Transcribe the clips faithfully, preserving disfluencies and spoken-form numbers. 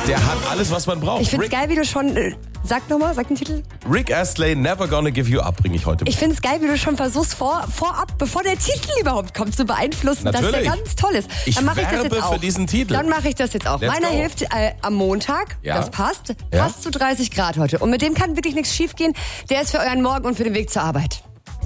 Der hat alles, was man braucht. Ich find's Rick, geil, wie du schon... Äh, sag nochmal, sag den Titel. Rick Astley, Never Gonna Give You Up, bringe ich heute mit. Ich find's geil, wie du schon versuchst, vor, vorab, bevor der Titel überhaupt kommt, zu beeinflussen, Natürlich. dass der ganz toll ist. Ich Dann mache ich das werbe jetzt auch. für diesen Titel. Dann mache ich das jetzt auch. Let's Meiner go. hilft äh, am Montag, Ja. das passt, Ja. passt zu dreißig Grad heute. Und mit dem kann wirklich nichts schief gehen. Der ist für euren Morgen und für den Weg zur Arbeit.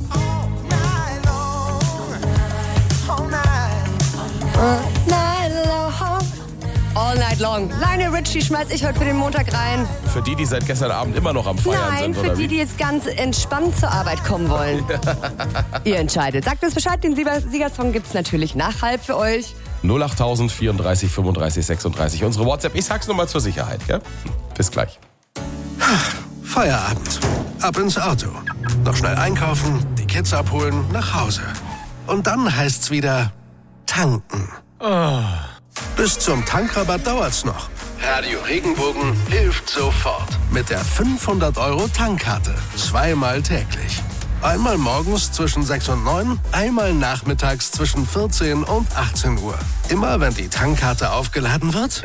All night long. Lionel Richie schmeiß ich heute für den Montag rein. Für die, die seit gestern Abend immer noch am Feiern Nein, sind, für oder die, wie? die jetzt ganz entspannt zur Arbeit kommen wollen. Ihr entscheidet. Sagt uns Bescheid, den Sieger- Siegersong gibt's natürlich nach halb für euch. null acht vierunddreißig fünfunddreißig sechsunddreißig. Unsere WhatsApp. Ich sag's nur mal zur Sicherheit, ja? Bis gleich. Feierabend. Ab ins Auto. Noch schnell einkaufen, die Kids abholen, nach Hause. Und dann heißt's wieder tanken. Oh. Bis zum Tankrabatt dauert's noch. Radio Regenbogen hilft sofort. Mit der fünfhundert Euro Tankkarte. Zweimal täglich. Einmal morgens zwischen sechs und neun, einmal nachmittags zwischen vierzehn und achtzehn Uhr. Immer wenn die Tankkarte aufgeladen wird,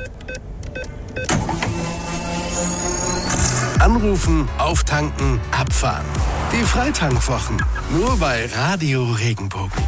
anrufen, auftanken, abfahren. Die Freitankwwochen. Nur bei Radio Regenbogen.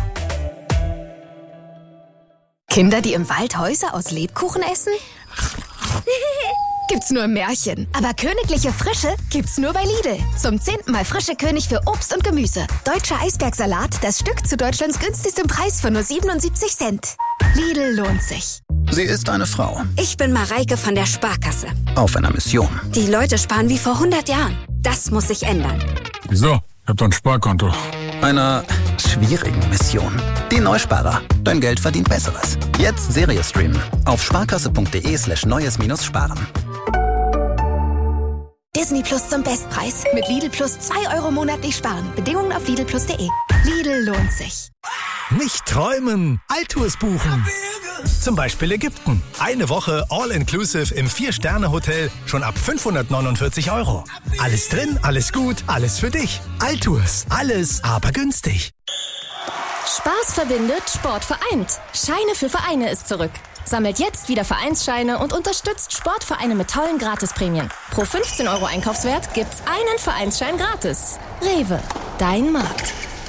Kinder, die im Wald Häuser aus Lebkuchen essen? Gibt's nur im Märchen. Aber königliche Frische gibt's nur bei Lidl. Zum zehnten Mal frische König für Obst und Gemüse. Deutscher Eisbergsalat, das Stück zu Deutschlands günstigstem Preis für nur siebenundsiebzig Cent. Lidl lohnt sich. Sie ist eine Frau Ich bin Mareike von der Sparkasse. auf einer Mission. Die Leute sparen wie vor hundert Jahren. Das muss sich ändern. Wieso? Ich hab doch ein Sparkonto. Einer schwierigen Mission. Die Neusparer. Dein Geld verdient Besseres. Jetzt Serie streamen. Auf sparkasse.de slash neues minus sparen. Disney Plus zum Bestpreis. Mit Lidl Plus zwei Euro monatlich sparen. Bedingungen auf lidl plus punkt de. Lidl lohnt sich. Nicht träumen, Altours buchen. Zum Beispiel Ägypten. Eine Woche All-Inclusive im Vier-Sterne-Hotel schon ab fünfhundertneunundvierzig Euro. Alles drin, alles gut, alles für dich. Altours. Alles, aber günstig. Spaß verbindet, Sport vereint. Scheine für Vereine ist zurück. Sammelt jetzt wieder Vereinsscheine und unterstützt Sportvereine mit tollen Gratisprämien. Pro fünfzehn Euro Einkaufswert gibt's einen Vereinsschein gratis. Rewe, dein Markt.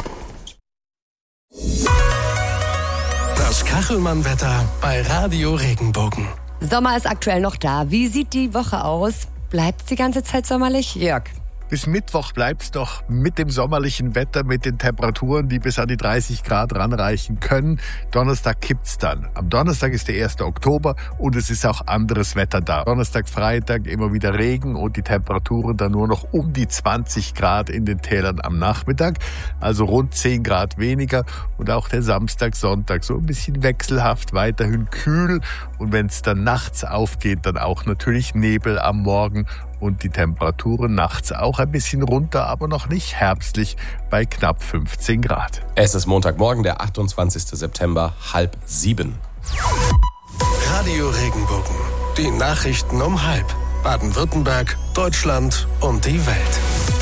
Das Kachelmann-Wetter bei Radio Regenbogen. Sommer ist aktuell noch da. Wie sieht die Woche aus? Bleibt's die ganze Zeit sommerlich? Jörg. Bis Mittwoch bleibt's doch mit dem sommerlichen Wetter, mit den Temperaturen, die bis an die dreißig Grad ranreichen können. Donnerstag kippt's dann. Am Donnerstag ist der erste Oktober und es ist auch anderes Wetter da. Donnerstag, Freitag immer wieder Regen und die Temperaturen dann nur noch um die zwanzig Grad in den Tälern am Nachmittag. Also rund zehn Grad weniger und auch der Samstag, Sonntag so ein bisschen wechselhaft, weiterhin kühl. Und wenn's dann nachts aufgeht, dann auch natürlich Nebel am Morgen. Und die Temperaturen nachts auch ein bisschen runter, aber noch nicht herbstlich bei knapp fünfzehn Grad. Es ist Montagmorgen, der achtundzwanzigster September, halb sieben. Radio Regenbogen. Die Nachrichten um halb. Baden-Württemberg, Deutschland und die Welt.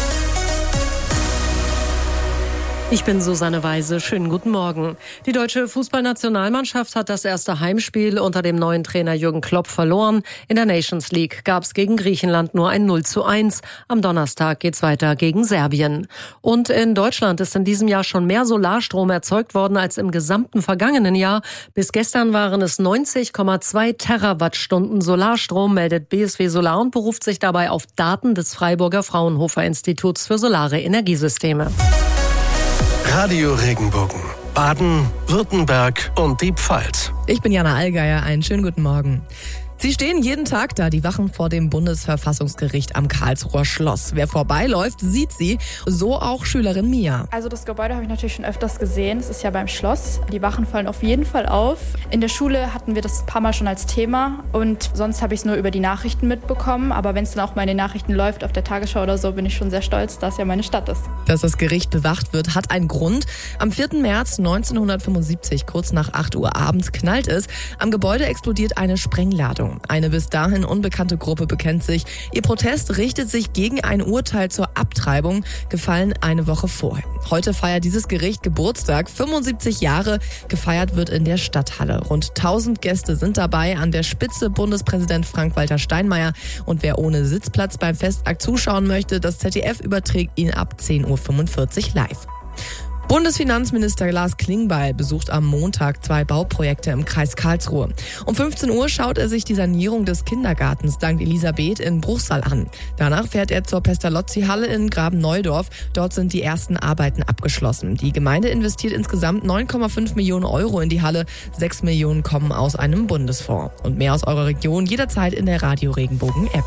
Ich bin Susanne Weise. Schönen guten Morgen. Die deutsche Fußballnationalmannschaft hat das erste Heimspiel unter dem neuen Trainer Jürgen Klopp verloren. In der Nations League gab es gegen Griechenland nur ein null zu eins. Am Donnerstag geht's weiter gegen Serbien. Und in Deutschland ist in diesem Jahr schon mehr Solarstrom erzeugt worden als im gesamten vergangenen Jahr. Bis gestern waren es neunzig Komma zwei Terawattstunden Solarstrom, meldet B S W Solar und beruft sich dabei auf Daten des Freiburger Fraunhofer Instituts für solare Energiesysteme. Radio Regenbogen. Baden, Württemberg und die Pfalz. Ich bin Jana Allgeier, einen schönen guten Morgen. Sie stehen jeden Tag da, die Wachen vor dem Bundesverfassungsgericht am Karlsruher Schloss. Wer vorbeiläuft, sieht sie. So auch Schülerin Mia. Also das Gebäude habe ich natürlich schon öfters gesehen. Es ist ja beim Schloss. Die Wachen fallen auf jeden Fall auf. In der Schule hatten wir das ein paar Mal schon als Thema. Und sonst habe ich es nur über die Nachrichten mitbekommen. Aber wenn es dann auch mal in den Nachrichten läuft, auf der Tagesschau oder so, bin ich schon sehr stolz, dass es ja meine Stadt ist. Dass das Gericht bewacht wird, hat einen Grund. Am vierten März neunzehnhundertfünfundsiebzig, kurz nach acht Uhr abends, knallt es. Am Gebäude explodiert eine Sprengladung. Tagen. Eine bis dahin unbekannte Gruppe bekennt sich. Ihr Protest richtet sich gegen ein Urteil zur Abtreibung, gefallen eine Woche vorher. Heute feiert dieses Gericht Geburtstag, fünfundsiebzig Jahre. Gefeiert wird in der Stadthalle. Rund tausend Gäste sind dabei, an der Spitze Bundespräsident Frank-Walter Steinmeier. Und wer ohne Sitzplatz beim Festakt zuschauen möchte, das Z D F überträgt ihn ab zehn Uhr fünfundvierzig live. Bundesfinanzminister Lars Klingbeil besucht am Montag zwei Bauprojekte im Kreis Karlsruhe. Um fünfzehn Uhr schaut er sich die Sanierung des Kindergartens Sankt Elisabeth in Bruchsal an. Danach fährt er zur Pestalozzi-Halle in Graben-Neudorf. Dort sind die ersten Arbeiten abgeschlossen. Die Gemeinde investiert insgesamt neun Komma fünf Millionen Euro in die Halle. sechs Millionen kommen aus einem Bundesfonds. Und mehr aus eurer Region jederzeit in der Radio Regenbogen App.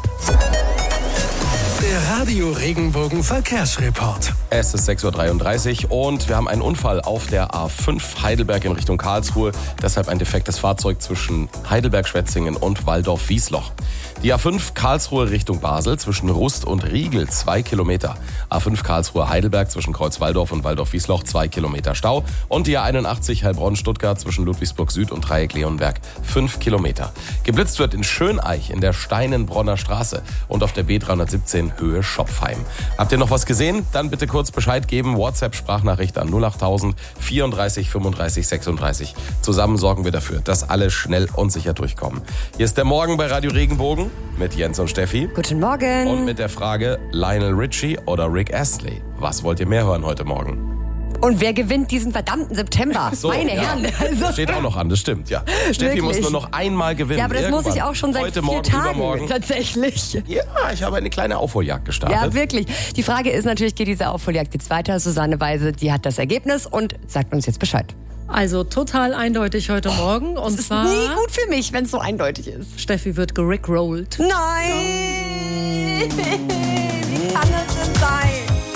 Der Radio Regenbogen Verkehrsreport. Es ist sechs Uhr dreiunddreißig und wir haben einen Unfall auf der A fünf Heidelberg in Richtung Karlsruhe. Deshalb ein defektes Fahrzeug zwischen Heidelberg-Schwetzingen und Walldorf-Wiesloch. Die A fünf Karlsruhe Richtung Basel zwischen Rust und Riegel zwei Kilometer. A fünf Karlsruhe Heidelberg zwischen Kreuz-Walldorf und Walldorf-Wiesloch zwei Kilometer Stau. Und die A einundachtzig Heilbronn-Stuttgart zwischen Ludwigsburg Süd und Dreieck Leonberg fünf Kilometer. Geblitzt wird in Schöneich in der Steinenbronner Straße und auf der B dreihundertsiebzehn Höhe Schopfheim. Habt ihr noch was gesehen? Dann bitte kurz Bescheid geben. WhatsApp-Sprachnachricht an null acht tausend vierunddreißig fünfunddreißig sechsunddreißig. Zusammen sorgen wir dafür, dass alle schnell und sicher durchkommen. Hier ist der Morgen bei Radio Regenbogen mit Jens und Steffi. Guten Morgen. Und mit der Frage Lionel Richie oder Rick Astley. Was wollt ihr mehr hören heute Morgen? Und wer gewinnt diesen verdammten September? So, Meine ja. Herren. Also Steht auch noch an, das stimmt, ja. Steffi Wirklich? muss nur noch einmal gewinnen. Ja, aber das Irgendwann. muss ich auch schon seit Heute, vier morgen, Tagen. Übermorgen. Tatsächlich. Ja, ich habe eine kleine Aufholjagd gestartet. Ja, wirklich. Die Frage ist natürlich, geht diese Aufholjagd jetzt weiter? Susanne Weise, die hat das Ergebnis und sagt uns jetzt Bescheid. Also total eindeutig heute oh, Morgen. Und das ist zwar nie gut für mich, wenn es so eindeutig ist. Steffi wird gerickrollt. Nein! Wie kann es denn sein?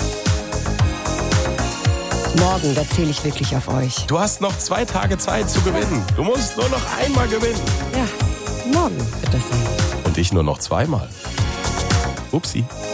Morgen, da zähle ich wirklich auf euch. Du hast noch zwei Tage Zeit zu gewinnen. Du musst nur noch einmal gewinnen. Ja, morgen wird das sein. Und ich nur noch zweimal. Upsi.